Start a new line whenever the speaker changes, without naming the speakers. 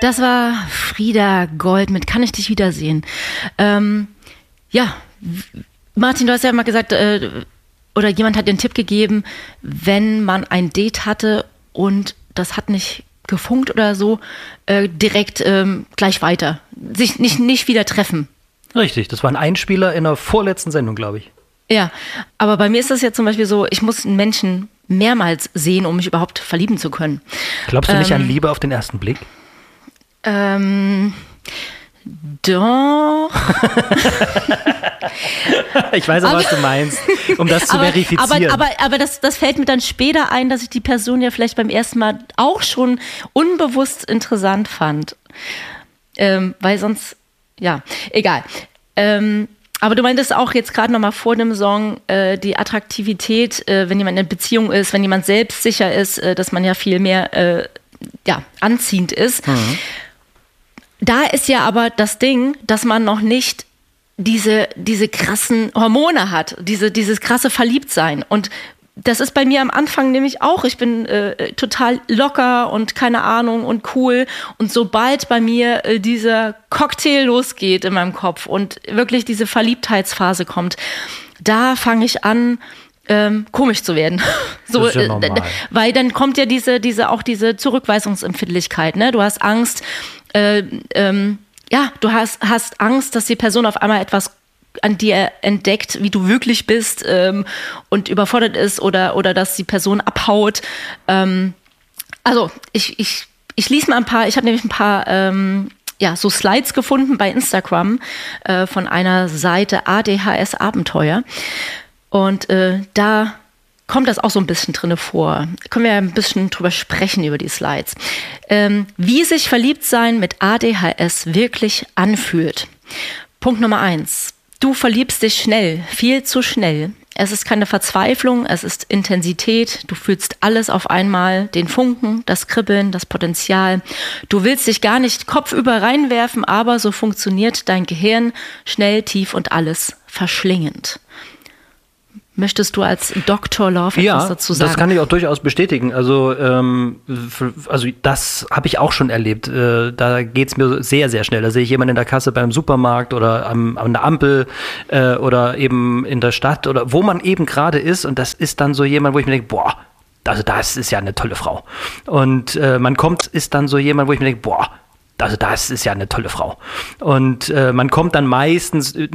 Das war Frieda Gold mit Kann ich dich wiedersehen? Ja, Martin, du hast ja mal gesagt, oder jemand hat dir einen Tipp gegeben, wenn man ein Date hatte und das hat nicht gefunkt oder so, direkt gleich weiter. Sich nicht wieder treffen.
Richtig, das war ein Einspieler in der vorletzten Sendung, glaube ich.
Ja, aber bei mir ist das ja zum Beispiel so, ich muss einen Menschen mehrmals sehen, um mich überhaupt verlieben zu können.
Glaubst du nicht an Liebe auf den ersten Blick?
Doch.
Ich weiß aber, was du meinst, um das zu verifizieren.
Aber das fällt mir dann später ein, dass ich die Person ja vielleicht beim ersten Mal auch schon unbewusst interessant fand. Weil sonst, ja, egal. Aber du meintest auch jetzt gerade nochmal vor dem Song, die Attraktivität, wenn jemand in einer Beziehung ist, wenn jemand selbstsicher ist, dass man ja viel mehr anziehend ist. Mhm. Da ist ja aber das Ding, dass man noch nicht diese krassen Hormone hat, dieses krasse Verliebtsein. Und das ist bei mir am Anfang nämlich auch. Ich bin total locker und keine Ahnung und cool. Und sobald bei mir dieser Cocktail losgeht in meinem Kopf und wirklich diese Verliebtheitsphase kommt, da fange ich an, komisch zu werden. So,
das ist ja normal.
Weil dann kommt ja diese Zurückweisungsempfindlichkeit. Ne? Du hast Angst, du hast Angst, dass die Person auf einmal etwas an dir entdeckt, wie du wirklich bist und überfordert ist oder dass die Person abhaut. Also ich lese mal ich habe nämlich ein paar so Slides gefunden bei Instagram von einer Seite ADHS Abenteuer und da kommt das auch so ein bisschen drinne vor. Können wir ja ein bisschen drüber sprechen über die Slides. Wie sich Verliebtsein mit ADHS wirklich anfühlt. Punkt Nummer 1. Du verliebst dich schnell, viel zu schnell. Es ist keine Verzweiflung, es ist Intensität. Du fühlst alles auf einmal, den Funken, das Kribbeln, das Potenzial. Du willst dich gar nicht kopfüber reinwerfen, aber so funktioniert dein Gehirn schnell, tief und alles verschlingend. Möchtest du als Dr. Love etwas dazu sagen?
Ja, das kann ich auch durchaus bestätigen. Also das habe ich auch schon erlebt. Da geht es mir sehr, sehr schnell. Da sehe ich jemanden in der Kasse beim Supermarkt oder an der Ampel oder eben in der Stadt oder wo man eben gerade ist. Und das ist dann so jemand, wo ich mir denke, boah, also das ist ja eine tolle Frau. Und ist dann so jemand, wo ich mir denke, boah, also das ist ja eine tolle Frau. Und man kommt dann meistens